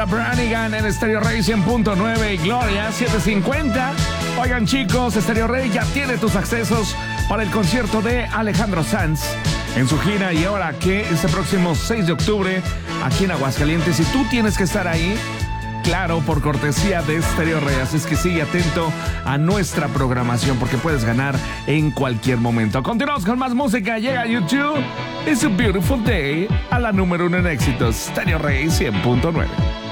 Laura Branigan en Stereo Rey 100.9 y Gloria 750. Oigan, chicos, Stereo Rey ya tiene tus accesos para el concierto de Alejandro Sanz en su gira. Y ahora que este próximo 6 de octubre aquí en Aguascalientes, y tú tienes que estar ahí, claro, por cortesía de Stereo Rey. Así es que sigue atento a nuestra programación porque puedes ganar en cualquier momento. Continuamos con más música. Llega a YouTube. It's a Beautiful Day a la número 1 en éxitos. Stereo Rey 100.9.